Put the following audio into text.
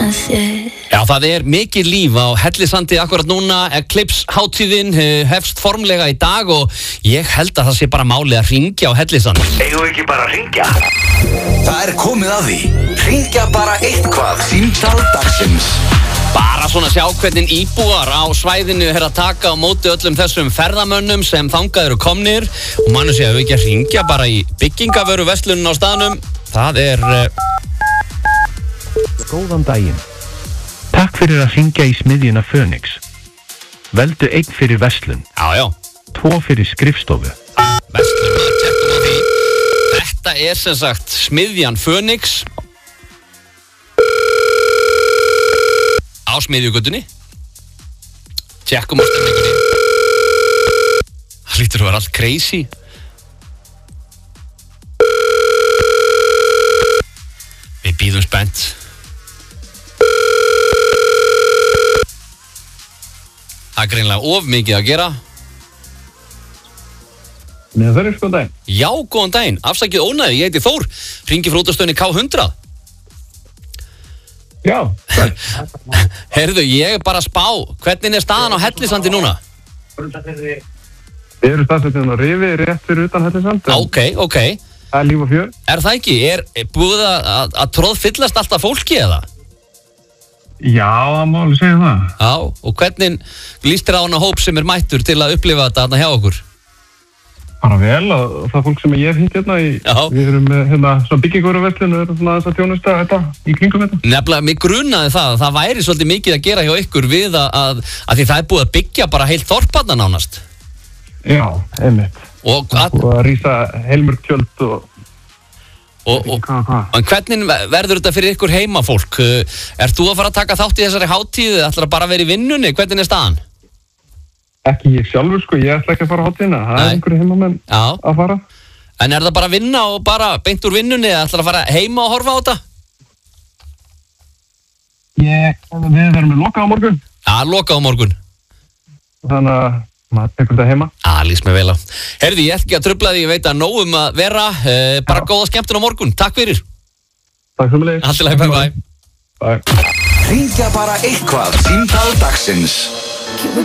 Já, það mikið líf á Hellisandi akkurat núna. Eclipse-hátíðin hefst formlega í dag og ég held að það sé bara málið að hringja á Hellisand. Eigum við ekki bara að hringja? Það komið að því. Hringja bara eitthvað. Símtal dagsins. Bara svona sjá hvernig íbúar á svæðinu að taka á móti öllum þessum ferðamönnum sem þangað eru komnir. Og mann sé að við ekki að hringja bara í byggingavöruverslunum á staðnum. Það Góðan daginn. Takk fyrir að hringja í smiðjuna Phoenix. Veldu 1 fyrir verslun. Já. 2 fyrir skrifstofu. Verslun, maður tjekkum á því. Þetta sem sagt smiðjan Phoenix á smiðjugötunni. Tjekkum á stemningunni. Það lítur að vera allt crazy. Við bíðum spennt. Það greinlega of mikið að gera. Nei, það góðan daginn. Já, góðan daginn. Afsakið ónæði, ég heiti Þór. Hringi frá útastöðinni K100. Já. Heyrðu, ég bara spá. Hvernig staðan á Hellisandi núna? Við erum staðsettin á Rifi, rétt fyrir utan Hellisand. Ok. Það líf og fjör. Það ekki? Búið að tróðfyllast alltaf fólki eða? Já, það má alveg segja það. Já, og hvernig líst þér á hana hóp sem mættur til að upplifa þetta þarna hjá okkur? Bara vel, og það fólk sem ég hef hitt hérna við erum með svona byggingavöruverslun og erum svona þess að þjónusta þetta í kringum þetta. Nefnilega, mig grunaði það væri svolítið mikið að gera hjá ykkur við að því það búið að byggja bara heilt þorparna nánast. Já, einmitt. Og að rísa heilmörg tjöld En hvernig verður þetta fyrir ykkur heimafólk? Ert þú að fara að taka þátt í þessari hátíð? Ætlar að bara vera í vinnunni? Hvernig staðan? Ekki ég sjálfur sko, ég ætla ekki að fara á hátíðina. Það einhverju heimamenn að fara. En það bara vinna og bara beint úr vinnunni? Ætlar að fara heima og horfa á þetta? Við verðum með loka á morgun. Já, loka á morgun. Þannig að maður tekur þetta heima. Lýst mig vel á. Herði, ég ætla ekki að trufla því, ég veit að nóg að vera. Bara góða skemmtun á morgun. Takk fyrir. Takk sömuleiðis. Allt í lagi, bye. Hringja bara eitthvað. Símtal dagsins.